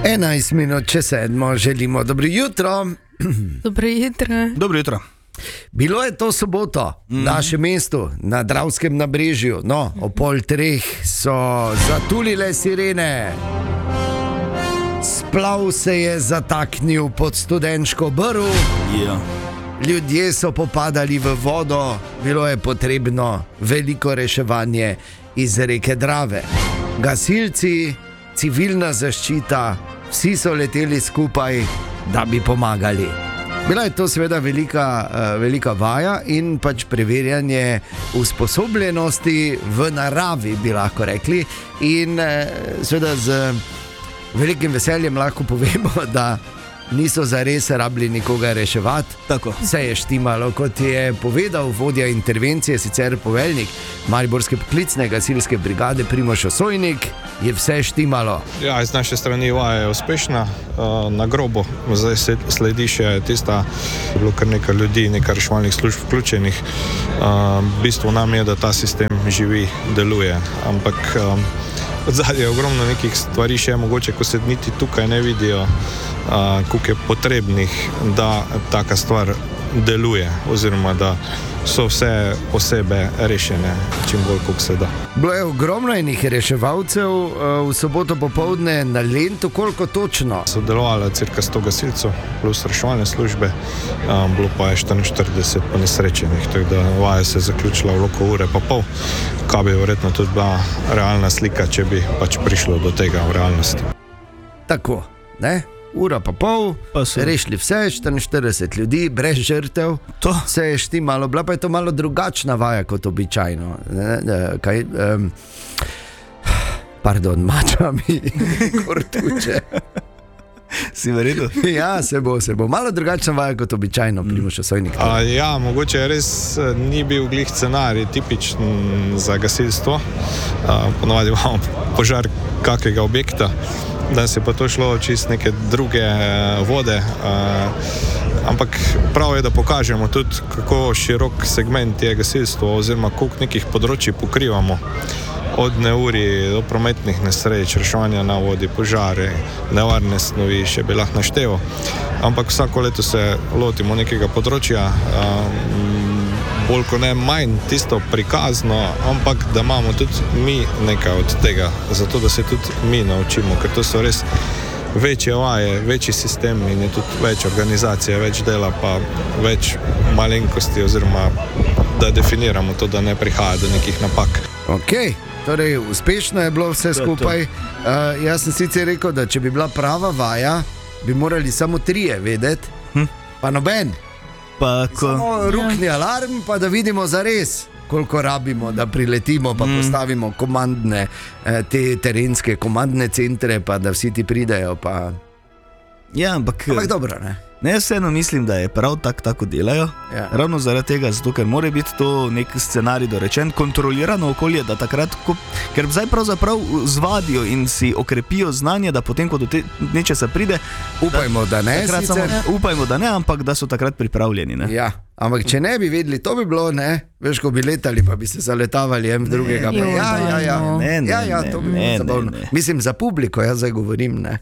11 minut čez 7, želimo dobro jutro. Dobro jutro. Dobro jutro. Bilo je to soboto v našem mestu, na Dravskem nabrežju. No, o 2:30 so zatulile sirene. Splav se je zataknil pod Studenško brv. Ja. Ljudje so popadali v vodo, bilo je potrebno veliko reševanje iz reke Drave. Gasilci, civilna zaščita, vsi so leteli skupaj, da bi pomagali. Bila je to seveda velika vaja in pač preverjanje usposobljenosti v naravi, bi lahko rekli. In seveda z velikim veseljem lahko povemo, da niso zares rabili nikoga reševati. Tako. Vse je štimalo, kot je povedal vodja intervencije, sicer poveljnik Mariborske poklicne gasilske brigade Primož Osojnik, je vse štimalo. Ja, iz naše strani vaja je uspešna, na grobo zdaj sledi še tista, je bilo kar nekaj ljudi, nekaj reševalnih služb vključenih. Bistvo nam je, da ta sistem živi, deluje, ampak odzadaj je ogromno nekih stvari še mogoče, ko se niti tukaj ne vidijo, koliko je potrebnih, da taka stvar deluje, oziroma da so vse osebe rešene čim bolj, koliko se da. Bilo je ogromno enih reševalcev v soboto popoldne na Lentu, koliko točno? Sodelovalo je cirka 100 gasilcev plus reševalne službe, bilo pa je 44 ponesrečenih, tako da vaja se je zaključila v roku ure pa pol, kaj bi verjetno tudi bila realna slika, če bi pač prišlo do tega v realnosti. Tako, ne? Ura pa pol, rešili vse, 44 ljudi, brez žrtev, vse je štimalo, bila pa je to malo drugačna vaja kot običajno. Pardon, mača mi kortuče. Si verjetno? Ja, se bo. Malo drugačna vaja kot običajno, Primož Osojnik. Ja, mogoče res ni bil glih scenarij tipičen za gasilstvo. Ponovadi imamo požar kakega objekta, danes je pa to šlo čist neke druge vode, ampak prav je, da pokažemo tudi, kako širok segment je gasilstvo oziroma koliko nekih področji pokrivamo. Od neurij do prometnih nesreč, reševanja na vodi, požare, nevarne snovi, še bi lahko našteval. Ampak vsako leto se lotimo nekega področja, bolj kot ne manj tisto prikazno, ampak da imamo tudi mi nekaj od tega, zato da se tudi mi naučimo, ker to so res večje vaje, večji sistem in je tudi več organizacije, več dela, pa več malenkosti, oziroma da definiramo to, da ne prihaja do nekih napak. Ok, torej uspešno je bilo vse skupaj. Jaz sem sicer rekel, da če bi bila prava vaja, bi morali samo 3 vedeti, pa noben. Samo rukni alarm, pa da vidimo zares, koliko rabimo, da priletimo, pa postavimo komandne, te terenske komandne centre, pa da vsi ti pridejo. Pa... Ja, ampak dobro, ne? Ne, jaz vseeno mislim, da je prav tako delajo. Ja. Ravno zaradi tega, zato ker mora biti to nek scenarij dorečen, kontrolirano okolje, da takrat, ker zdaj pravzaprav zvadijo in si okrepijo znanje, da potem, ko do nečesa pride, upajmo, da ne, upajmo, da ne, ampak da so takrat pripravljeni. Ne? Ja, ampak če ne bi vedeli, to bi bilo, ne, veš, ko bi letali, pa bi se zaletavali en v drugega. Ja, to bi bilo zabavno. Mislim, za publiko, jaz zdaj govorim, ne.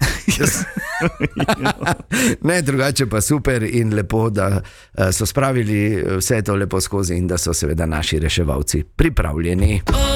Ne, drugače pa super in lepo, da so spravili vse to lepo skozi in da so seveda naši reševalci pripravljeni.